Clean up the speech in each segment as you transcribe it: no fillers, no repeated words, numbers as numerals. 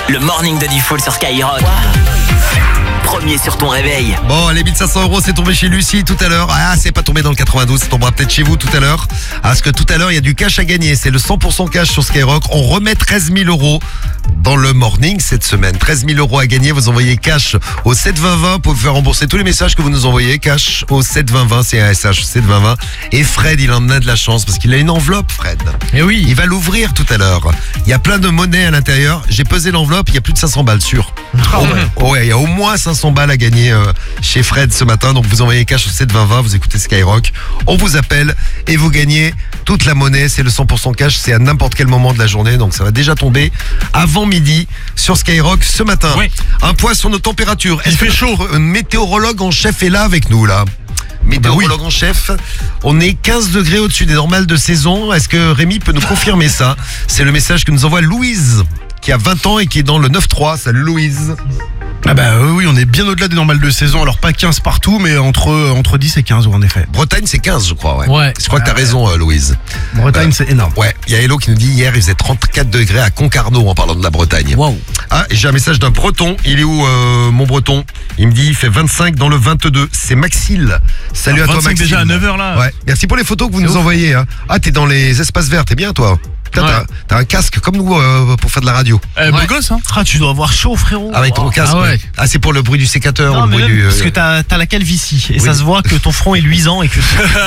Le morning de Diffoul sur Skyrock. Premier sur ton réveil. Bon, les 1500 €, c'est tombé chez Lucie tout à l'heure. Ah, c'est pas tombé dans le 92, ça tombera peut-être chez vous tout à l'heure. Parce que tout à l'heure, il y a du cash à gagner. C'est le 100% cash sur Skyrock. On remet 13 000 € dans le morning cette semaine. 13 000 € à gagner. Vous envoyez cash au 72020 pour vous faire rembourser tous les messages que vous nous envoyez. Cash au 72020, c'est un SH 72020. Et Fred, il en a de la chance parce qu'il a une enveloppe, Fred. Et oui. Il va l'ouvrir tout à l'heure. Il y a plein de monnaie à l'intérieur. J'ai pesé l'enveloppe, il y a plus de 500 balles sûr. Ouais, il y a au moins 500 balles à gagner chez Fred ce matin. Donc vous envoyez cash au 72020, vous écoutez Skyrock. On vous appelle et vous gagnez toute la monnaie. C'est le 100% cash, c'est à n'importe quel moment de la journée. Donc ça va déjà tomber avant midi sur Skyrock ce matin. Oui. Un point sur nos températures. Il fait chaud. Notre météorologue en chef est là avec nous là. Météorologue en chef, on est 15 degrés au-dessus des normales de saison. Est-ce que Rémi peut nous confirmer ça? C'est le message que nous envoie Louise, qui a 20 ans et qui est dans le 9-3. Salut Louise. Ah bah oui, on est bien au-delà des normales de saison. Alors pas 15 partout, mais entre 10 et 15 en effet. Bretagne c'est 15 je crois. Ouais. Je crois que t'as raison Louise. Bretagne c'est énorme. Ouais, il y a Hello qui nous dit hier il faisait 34 degrés à Concarneau en parlant de la Bretagne. Waouh. Ah, et j'ai un message d'un breton. Il est où mon breton? Il me dit il fait 25 dans le 22. C'est Maxile. Salut à toi Maxile. Déjà à 9h là. Ouais. Merci pour les photos que vous nous envoyez. Hein. Ah, t'es dans les espaces verts, t'es bien toi. Putain, t'as un casque comme nous pour faire de la radio. Beau gosse hein. Ah, tu dois avoir chaud, frérot. Avec ton casque. Ah ouais. Ah, c'est pour le bruit du sécateur. Non, le mais bruit même, du, parce que t'as la calvitie et ça se voit que ton front est luisant et que.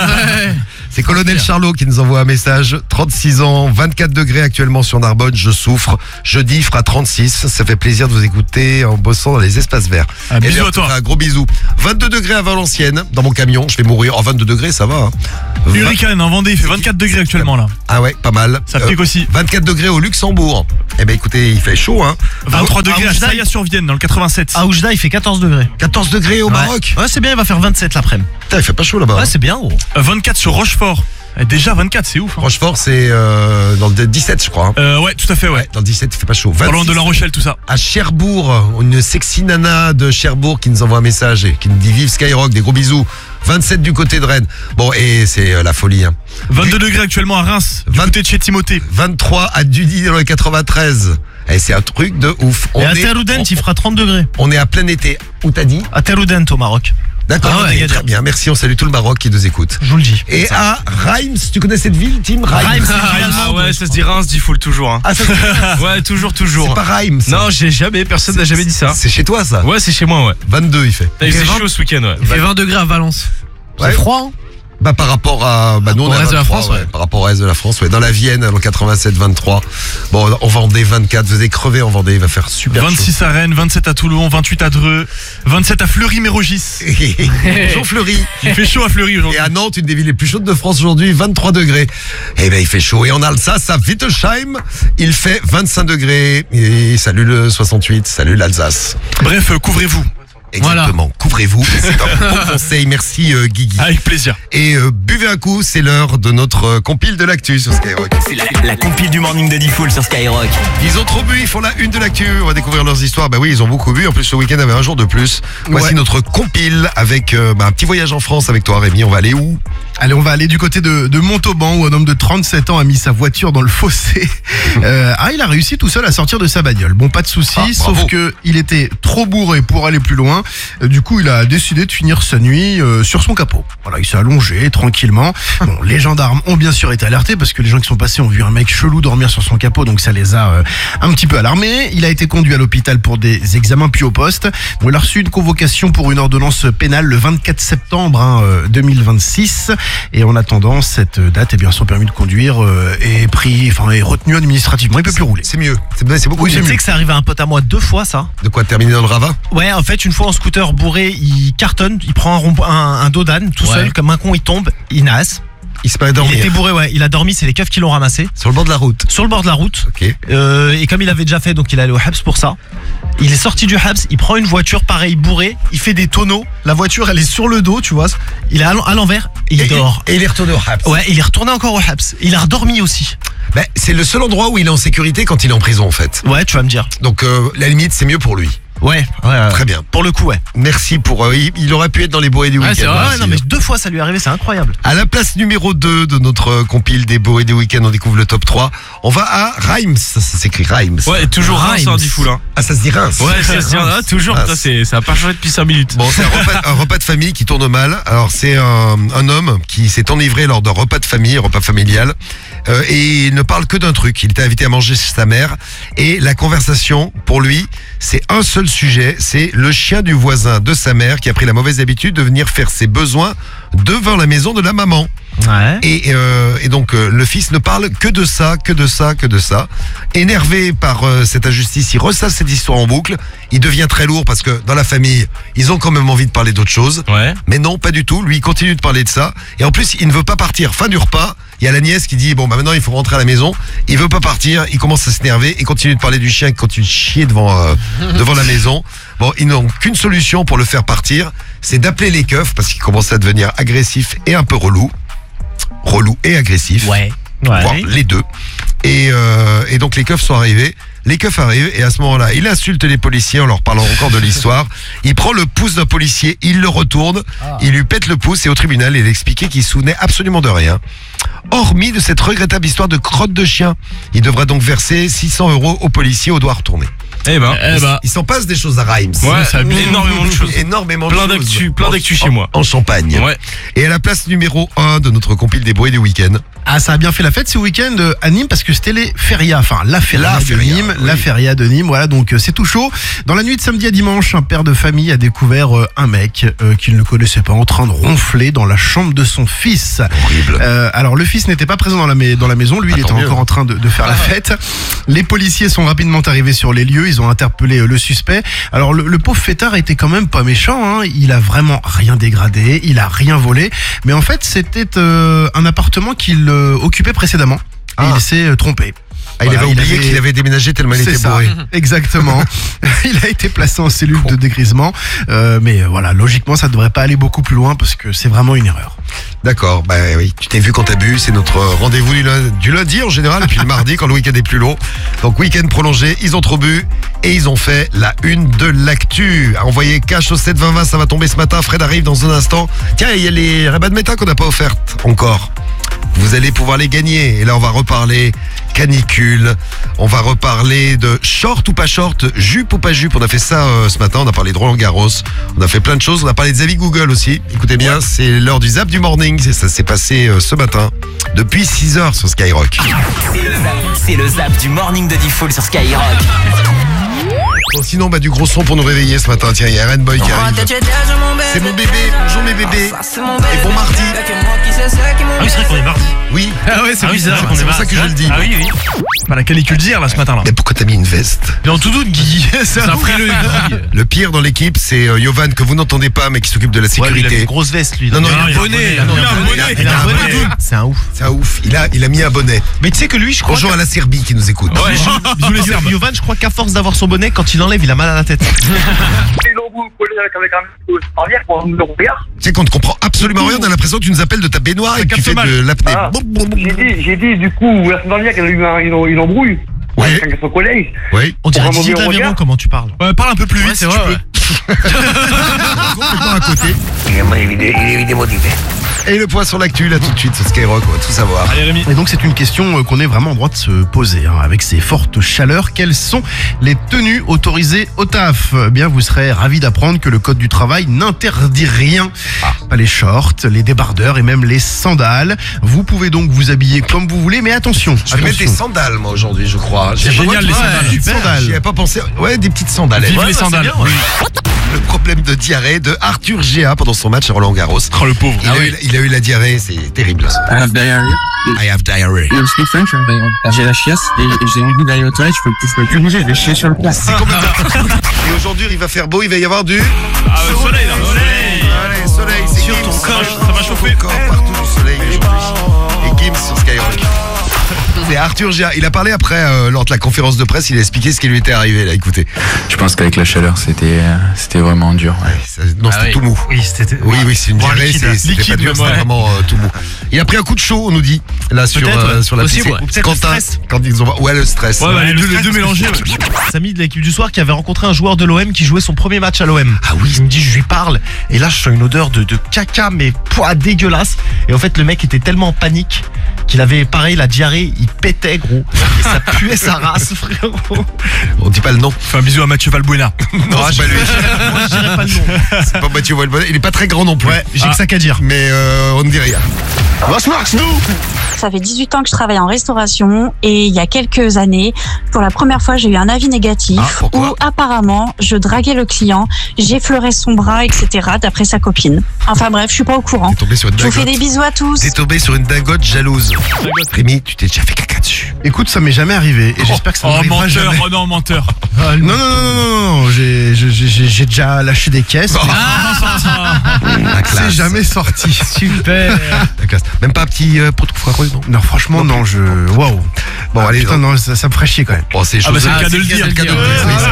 C'est Colonel Charlot qui nous envoie un message. 36 ans, 24 degrés actuellement sur Narbonne. Je souffre. Jeudi, il fera 36. Ça fait plaisir de vous écouter en bossant dans les espaces verts. Bisous à toi. Un gros bisou. 22 degrés à Valenciennes. Dans mon camion, je vais mourir. Oh, 22 degrés, ça va. Hein. Hurricane en Vendée, il fait 24 degrés actuellement là. Ah ouais, pas mal. Ça pique aussi. 24 degrés au Luxembourg. Eh ben écoutez, il fait chaud hein. 23 degrés à Saya-sur-Vienne dans le 87. À Oujda, il fait 14 degrés. 14 degrés au Maroc. Ouais, c'est bien, il va faire 27 l'après-midi. Putain, il fait pas chaud là-bas. Ouais, c'est bien, gros. 24 sur Rochefort. Déjà 24, c'est ouf. Hein. Rochefort, c'est dans le 17, je crois. Hein. Ouais, tout à fait, ouais. Dans le 17, il fait pas chaud. Pas loin de La Rochelle, tout ça. À Cherbourg, une sexy nana de Cherbourg qui nous envoie un message et qui nous dit vive Skyrock, des gros bisous. 27 du côté de Rennes. Bon, et c'est la folie. Hein. 22 degrés actuellement à Reims, du côté de chez Timothée. 23 à Dudy dans le 93. Et c'est un truc de ouf. Et à Teroudent, il fera 30 degrés. On est à plein été. Où t'as dit? À Teroudent au Maroc. D'accord, Ah ouais, très bien. Merci, on salue tout le Maroc qui nous écoute. Je vous le dis. Et à Reims, tu connais cette ville, Tim? Reims. Ah ouais, ça se dit Reims, Diffoul toujours. Hein. Ah, ça, Ouais, toujours. c'est pas Reims. Non, j'ai jamais, personne n'a jamais dit ça. C'est chez toi, ça? Ouais, c'est chez moi, ouais. 22, il fait. Il fait chaud ce week-end, ouais. Il fait 20 degrés à Valence. Ouais. C'est froid, hein? Bah, par rapport à, nous, on est à reste de la 23, France, ouais. Par rapport au reste de la France, ouais. Dans la Vienne, dans le 87, 23. Bon, en Vendée, 24. Vous allez crever en Vendée, il va faire super 26 à Rennes, 27 à Toulon, 28 à Dreux, 27 à Fleury-Mérogis. chaud. Bonjour Fleury. Il fait chaud à Fleury aujourd'hui. Et à Nantes, une des villes les plus chaudes de France aujourd'hui, 23 degrés. Eh ben, il fait chaud. Et en Alsace, à Wittelsheim, il fait 25 degrés. Et salut le 68, salut l'Alsace. Bref, couvrez-vous. Exactement. Couvrez-vous. C'est un bon conseil. Merci Guigui. Avec plaisir. Et buvez un coup, c'est l'heure de notre compile de l'actu sur Skyrock. C'est la compile du morning de Diffoul sur Skyrock. Ils ont trop bu, ils font la une de l'actu. On va découvrir leurs histoires. Bah oui, ils ont beaucoup bu. En plus, ce week-end avait un jour de plus. Voici notre compile avec un petit voyage en France avec toi, Rémi. On va aller où? Allez, on va aller du côté de Montauban où un homme de 37 ans a mis sa voiture dans le fossé. Il a réussi tout seul à sortir de sa bagnole. Bon, pas de souci, sauf que il était trop bourré pour aller plus loin. Du coup, il a décidé de finir sa nuit sur son capot. Voilà, il s'est allongé tranquillement. Bon, les gendarmes ont bien sûr été alertés parce que les gens qui sont passés ont vu un mec chelou dormir sur son capot, donc ça les a un petit peu alarmés. Il a été conduit à l'hôpital pour des examens puis au poste. Bon, il a reçu une convocation pour une ordonnance pénale le 24 septembre 2026. Et en attendant cette date, eh bien, son permis de conduire est retenu administrativement. Il peut plus rouler. C'est mieux. C'est beaucoup Tu mieux. sais que ça arrive à un pote à moi 2 fois, ça. De quoi terminer dans le ravin? Ouais, en fait, une fois en scooter bourré, il cartonne, il prend un dos d'âne tout seul, comme un con, il tombe, il nasse. Il se met à Il dormir. était bourré, ouais. Il a dormi, c'est les keufs qui l'ont ramassé. Sur le bord de la route. Sur le bord de la route. Ok. Et comme il avait déjà fait, donc il est allé au Habs pour ça. Il est sorti du Habs, il prend une voiture pareil bourrée, il fait des tonneaux. La voiture, elle est sur le dos, tu vois. Il est à l'envers et il dort. Et il est retourné au Habs. Ouais, il est retourné encore au Habs. Il a redormi aussi. C'est le seul endroit où il est en sécurité quand il est en prison en fait. Ouais, tu vas me dire. Donc la limite c'est mieux pour lui. Ouais. Très bien. Pour le coup, ouais. Merci pour... il aurait pu être dans les bourrées du Ouais, week-end. c'est vrai. hein, Ouais, non, mais 2 fois ça lui est arrivé, c'est incroyable. À la place numéro 2 de notre compile des bourrées du week-end, on découvre le top 3. On va à Reims. Ça s'écrit Reims. Ouais, toujours Reims, Reims. dit fou là. Ah, ça se dit Reims. Ouais, ça se tient là, toujours. Ah, Putain, ça a pas changé depuis 5 minutes. Bon, c'est un repas de famille qui tourne mal. Alors, c'est un homme qui s'est enivré lors d'un repas de famille, repas familial. Et il ne parle que d'un truc. Il était invité à manger chez sa mère. Et la conversation, pour lui, c'est un seul sujet. C'est le chien du voisin de sa mère qui a pris la mauvaise habitude de venir faire ses besoins devant la maison de la maman. Ouais. Et donc le fils ne parle que de ça. Énervé par cette injustice, il ressasse cette histoire en boucle. Il devient très lourd parce que dans la famille, ils ont quand même envie de parler d'autre chose. Ouais. Mais non, pas du tout. Lui, il continue de parler de ça. Et en plus, il ne veut pas partir. Fin du repas, il y a la nièce qui dit bon bah maintenant il faut rentrer à la maison. Il veut pas partir. Il commence à s'énerver. Il continue de parler du chien qui continue de chier devant la maison. Bon, ils n'ont qu'une solution pour le faire partir, c'est d'appeler les keufs parce qu'il commence à devenir agressif et un peu relou et agressif. Ouais. Voire les deux. Et donc les keufs sont arrivés. Les keufs arrivent et à ce moment-là, il insulte les policiers en leur parlant encore de l'histoire. Il prend le pouce d'un policier, il le retourne, il lui pète le pouce et au tribunal, il expliquait qu'il se souvenait absolument de rien. Hormis de cette regrettable histoire de crotte de chien. Il devra donc verser 600 € aux policiers au doigt retourné. Eh ben. Il s'en passe des choses à Reims. Ouais, ça a énormément de choses. Énormément Plein de choses. d'actu chez moi. En Champagne. Ouais. Et à la place numéro 1 de notre compile des bourrées du week-end. Ah, ça a bien fait la fête ce week-end à Nîmes parce que c'était les férias, enfin la feria de Nîmes, oui. la feria de Nîmes, voilà, donc c'est tout chaud. Dans la nuit de samedi à dimanche, un père de famille a découvert un mec qu'il ne connaissait pas en train de ronfler dans la chambre de son fils. Horrible. Alors le fils n'était pas présent dans la maison, lui il était encore en train de faire la fête. Les policiers sont rapidement arrivés sur les lieux, ils ont interpellé le suspect. Alors le pauvre fêtard était quand même pas méchant, hein. Il a vraiment rien dégradé, il a rien volé, mais en fait c'était un appartement qu'il occupait précédemment. Et il s'est trompé. Il Voilà, avait oublié qu'il avait déménagé tellement il C'est était ça, bourré. exactement. Il a été placé en cellule de dégrisement. Mais voilà, logiquement, ça ne devrait pas aller beaucoup plus loin parce que c'est vraiment une erreur. D'accord, bah oui, tu t'es vu quand t'as bu, c'est notre rendez-vous du lundi en général, et puis le mardi quand le week-end est plus long. Donc week-end prolongé, ils ont trop bu et ils ont fait la une de l'actu. Envoyez cash au 72020, ça va tomber ce matin, Fred arrive dans un instant. Tiens, il y a les Ray-Ban Meta qu'on n'a pas offertes encore. Vous allez pouvoir les gagner. Et là, on va reparler canicule. On va reparler de short ou pas short, jupe ou pas jupe. On a fait ça ce matin. On a parlé de Roland Garros. On a fait plein de choses. On a parlé des avis Google aussi. Écoutez bien, c'est l'heure du zap du morning. Ça s'est passé ce matin. Depuis 6h sur Skyrock. C'est le zap du morning de Diffoul sur Skyrock. Bon, sinon, du gros son pour nous réveiller ce matin. Tiens, il y a Boy qui arrive. C'est mon bébé. Bonjour mes bébés. Et bon mardi. Ah oui, c'est vrai qu'on est mardi. Oui. Ah ouais, c'est bizarre. C'est pour ça que je le dis. Ah oui, oui. Pas la canicule d'hier, là, ce matin, là. Mais pourquoi t'as mis une veste? Il est en toudoune, Guigui. C'est Ça a pris le. Le pire dans l'équipe, c'est Yovan que vous n'entendez pas, mais qui s'occupe de la Ouais, lui, il a sécurité. une grosse veste, lui. Non, non, il a un bonnet. Il a un bonnet. Il a un bonnet. C'est un ouf. C'est un ouf. Il a mis un bonnet. Mais tu sais que lui, je crois. Bonjour à la Serbie qui nous écoute. Ouais, bisous les Serbes. Yovan, je crois qu'à force d'avoir son bonnet, quand il l'enlève, il a mal à la tête. Tu sais qu'on ne comprend absolument rien. On a l'impression que tu nous appelles de ta baignoire et que tu fais de l'apnée. Ah, j'ai dit, du coup, la semaine dernière, qu'elle a eu une embrouille. Oui. Avec son collègue. Oui. On dirait Pour un Didier mauvais Claviron, regard. comment tu parles. Ouais, parle un peu plus vite, c'est si tu vrai, peux. ouais. Complètement à côté. Il est démotivé. Et le point sur l'actu, là tout de suite, sur Skyrock, on va tout savoir. Allez, Rémi. Et donc c'est une question qu'on est vraiment en droit de se poser. Avec ces fortes chaleurs, quelles sont les tenues autorisées au taf? Eh bien, vous serez ravis d'apprendre que le code du travail n'interdit rien. Pas les shorts, les débardeurs et même les sandales. Vous pouvez donc vous habiller comme vous voulez, mais attention. Je vais mettre des sandales, moi, aujourd'hui, je crois. C'est génial, les sandales. Des petites sandales. J'y avais pas pensé. Ouais, des petites sandales. Vive Ouais, les bah, c'est sandales. bien, ouais. Le problème de diarrhée de Arthur Géa pendant son match à Roland Garros. Oh, le pauvre. Il a eu la diarrhée, c'est terrible. I have diarrhea. I have diarrhea. You speak French? J'ai la chiasse et j'ai envie d'aller aux toilettes, je peux plus bouger, je vais chier sur le plat. C'est complètement. Et aujourd'hui, il va faire beau, il va y avoir du Ah, soleil, là. Soleil. Allez, soleil, c'est Sur Gims. ton corps, ça va chauffer. Ton corps, partout du soleil aujourd'hui. Et Gims sur Skyrock. C'est Arthur Gia. Il a parlé après, lors de la conférence de presse, il a expliqué ce qui lui était arrivé, là, écoutez. Je pense qu'avec la chaleur, c'était vraiment dur. Ouais. C'était tout mou. Oui, c'était. Oui, c'est une diarrhée, liquide, c'était pas liquide, dur, c'était ouais. vraiment tout mou. Il a pris un coup de chaud, on nous dit, là, sur Peut-être, sur la possible, piscine. ouais. Ou peut-être Quentin, le stress. quand ils ont... Ouais, le stress. Ouais, les deux mélangés. Samy de l'équipe du soir qui avait rencontré un joueur de l'OM qui jouait son premier match à l'OM. Ah oui. Il me dit, je lui parle, et là je sens une odeur de caca, mais dégueulasse. Et en fait, le mec était tellement en panique qu'il avait, pareil, la diarrhée, il pétait, gros. Et ça puait sa race, frérot. On dit pas le nom. Fais un bisou à Mathieu Valbuena. Non, c'est pas lui. Moi, je dirais pas le nom. C'est pas Mathieu Valbuena. Il est pas très grand non plus. Ouais, j'ai que ça qu'à dire. Mais on ne dit rien. Ça fait 18 ans que je travaille en restauration et il y a quelques années, pour la première fois, j'ai eu un avis négatif Ah, pourquoi où apparemment je draguais le client, j'effleurais son bras, etc. d'après sa copine. Enfin bref, je suis pas au courant. T'es tombé sur une Je vous fais dingote. des bisous à tous. T'es tombé sur une dingote jalouse. Rémi, tu t'es déjà fait caca dessus. Écoute, ça m'est jamais arrivé et j'espère que ça Oh, n'arrivera menteur. jamais. Oh non, menteur. Non, j'ai déjà lâché des caisses, mais La c'est classe. jamais sorti. Super. La classe. Même pas un petit pot de foireux, non? Non, franchement, non, waouh. Bon, allez, putain, non, ça me ferait chier quand même. Bon, c'est Ah bah chose- c'est le cas de le dire. le cas de le dire.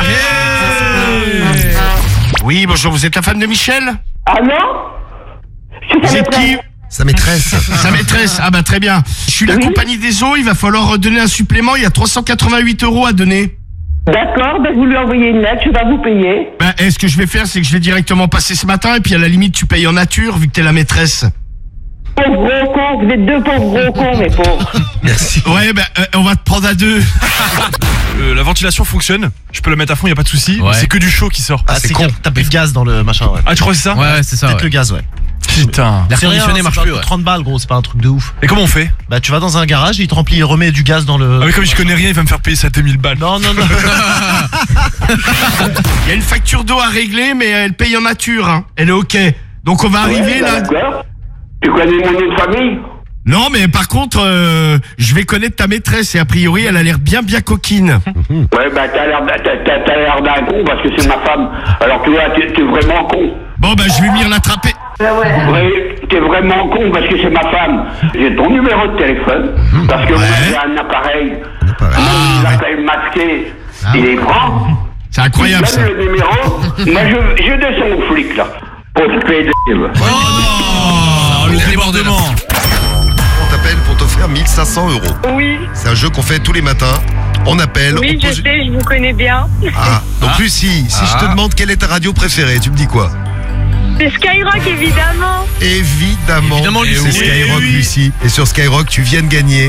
Oui, bonjour, vous êtes la femme de Michel? Ah non? Vous êtes qui? Sa maîtresse. Sa maîtresse. Ah bah très bien. Je suis la compagnie des eaux, il va falloir donner un supplément, il y a 388 € à donner. D'accord, ben vous lui envoyez une lettre, je vais vous payer. Ben, ce que je vais faire, c'est que je l'ai directement passé ce matin, et puis à la limite, tu payes en nature, vu que t'es la maîtresse. Pauvre gros con, vous êtes deux pauvres gros cons, mes pauvres. Merci. Ouais, ben, on va te prendre à deux. La ventilation fonctionne. Je peux le mettre à fond, y a pas de souci. Ouais. C'est que du chaud qui sort. Ah, c'est con. T'as plus de gaz dans le machin, ouais. Ah, tu crois que c'est ça? Ouais, c'est ça. Peut-être le gaz, ouais. Putain. L'air conditionné hein, marche plus. 30 balles, gros, c'est pas un truc de ouf. Et comment on fait? Bah, tu vas dans un garage, il te remplit, il remet du gaz dans le. Ah mais comme je connais rien, il va me faire payer ça 2000 balles. Non. Il y a une facture d'eau à régler, mais elle paye en nature, hein. Elle est ok. Donc on va arriver là. D'accord. Tu connais mon nom de famille? Non, mais par contre, je vais connaître ta maîtresse, et a priori, elle a l'air bien coquine. Ouais, bah t'as l'air d'un con parce que c'est ma femme. Alors tu vois, t'es vraiment con. Bon, ben, je vais venir l'attraper. Ouais, t'es vraiment con parce que c'est ma femme. J'ai ton numéro de téléphone parce que moi j'ai un appareil. Il appelle masqué. Il est grand. C'est incroyable, ça. Donne le numéro. Moi je descends au flic là. Pour te payer des... Oh, le débordement. On t'appelle pour t'offrir 1500 €. Oui, C'est un jeu qu'on fait tous les matins. On appelle. oui, on je pose... sais, je vous connais bien. Ah, donc Lucie, si je te demande quelle est ta radio préférée, tu me dis quoi? C'est Skyrock, évidemment. Évidemment, Lucie. c'est Oui, Skyrock, oui. Lucie. Et sur Skyrock, tu viens de gagner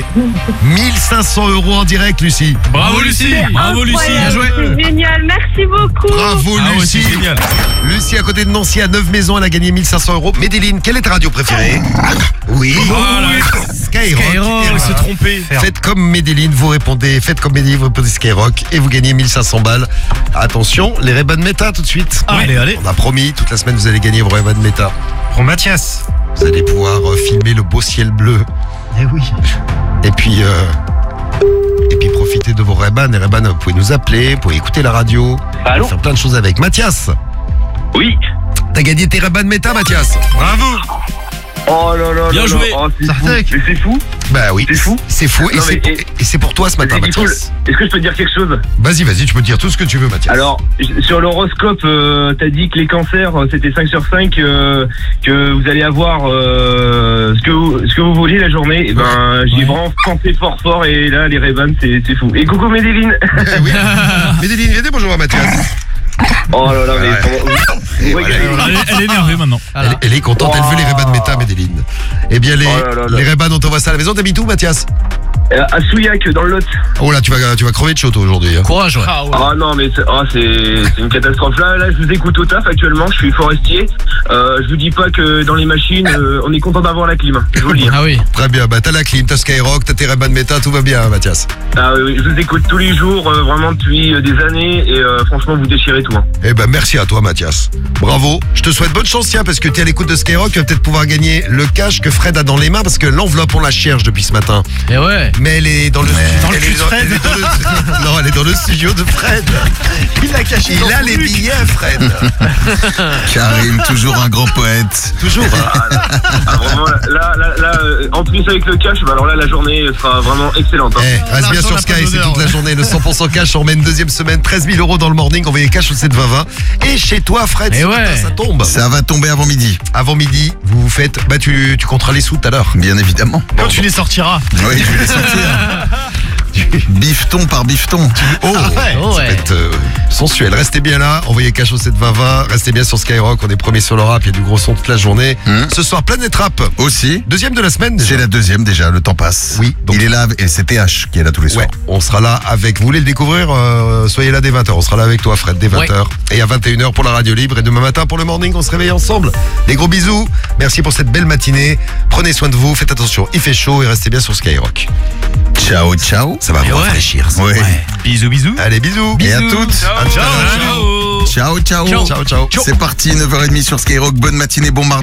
1500 € en direct, Lucie. Bravo Lucie. Bravo Lucie. Bien joué. C'est génial, merci beaucoup. Bravo, Ah ouais, Lucie. c'est génial. Lucie, à côté de Nancy, à 9 maisons, elle a gagné 1500 €. Médéline, quelle est ta radio préférée? Oui. Skyrock. Elle s'est trompée. Faites comme Médéline, vous répondez. Faites comme Médéline, vous répondez Skyrock. Et vous gagnez 1500 balles. Attention, les Ray-Ban Meta tout de suite. Allez. On a promis, toute la semaine, vous allez gagner vos Ray-Ban Meta. Pour Mathias. Vous allez pouvoir filmer le beau ciel bleu. Eh oui. Et puis profiter de vos Ray-Ban. Les Ray-Ban, vous pouvez nous appeler, vous pouvez écouter la radio. Allô? Faire plein de choses avec. Mathias, Oui. t'as gagné tes Ray-Ban Meta, Mathias. Bravo. Oh là là. Bien là joué. là. Oh, c'est fou. Sartek. Mais c'est fou. Bah oui. C'est fou. C'est fou. Non, mais- Et c'est pour toi ce matin, C'est cool. Mathias. Est-ce que je peux te dire quelque chose? Vas-y, tu peux dire tout ce que tu veux, Mathias. Alors, sur l'horoscope, t'as dit que les cancers, c'était 5 sur 5, que vous allez avoir ce que vous vouliez la journée. Et ben, j'y ai vraiment pensé fort, et là, les Ray-Ban, c'est fou. Et coucou Médéline. Oui. Médéline, viens dire bonjour à Mathias. Oh là là, mais Ouais. comment... Et Oui, voilà. Elle est énervée maintenant. Elle est contente, elle veut les Ray-Ban Meta, Médéline. Eh bien, Oh là là là. les Ray-Ban, on t'envoie ça à la maison. T'habites où, Mathias? à Souillac, dans le Lot. Oh là, tu vas crever de chaud, toi, aujourd'hui. Hein. Courage, ouais. Ah non, mais c'est une catastrophe. Là, je vous écoute au taf actuellement, je suis forestier. Je vous dis pas que dans les machines, on est content d'avoir la clim. Je vous le dis. Ah oui. Très bien, bah t'as la clim, t'as Skyrock, t'as tes Ray-Ban Meta, tout va bien, hein, Mathias. Ah oui, je vous écoute tous les jours, vraiment depuis des années, et franchement, vous déchirez tout. Hein. Eh ben merci à toi, Mathias. Bravo. Je te souhaite bonne chance, tiens, parce que t'es à l'écoute de Skyrock, tu vas peut-être pouvoir gagner le cash que Fred a dans les mains, parce que l'enveloppe, on la cherche depuis ce matin. Et ouais. Mais elle est dans le Dans le elle cul est de Fred. elle est dans le- Non, elle est dans le studio de Fred. Il l'a caché. Il a les billets, Fred. Karim, toujours un grand poète. Toujours. Vraiment, là, en plus avec le cash, bah alors là, la journée sera vraiment excellente. Hein. Reste bien l'argent sur n'a pas Sky, c'est d'odeur, toute la ouais. journée. Le 100% cash, on remet une deuxième semaine, 13 000 € dans le morning. Envoyez cash au 720. Et chez toi, Fred, Eh ce ouais. matin, ça tombe. Ça va tomber avant midi, Avant midi, vous faites. Bah, tu compteras les sous tout à l'heure. bien évidemment. Quand tu les sortiras. Oui, je vais les sortir. Bifton par bifton. Oh, ça va être sensuel. Restez bien là, envoyez cash au 720. Restez bien sur Skyrock, on est premier sur le rap, il y a du gros son toute la journée. Ce soir, Planète Rap, Aussi, deuxième de la semaine déjà. c'est la deuxième déjà, le temps passe. Oui, donc- Il est là, et c'est TH qui est là tous les soirs. Ouais, on sera là avec vous. Voulez le découvrir, soyez là dès 20h. On sera là avec toi, Fred, dès 20h. Et à 21h pour la radio libre. Et demain matin pour le morning, on se réveille ensemble. Des gros bisous. Merci pour cette belle matinée. Prenez soin de vous, faites attention, il fait chaud et restez bien sur Skyrock. Ciao, ciao. Ça va vous rafraîchir. ça. Ouais. Bisous, bisous. Allez, bisous. Et à toutes. À tout à l'heure. Ciao, ciao. Ciao, ciao. C'est parti, 9h30 sur Skyrock. Bonne matinée, bon mardi.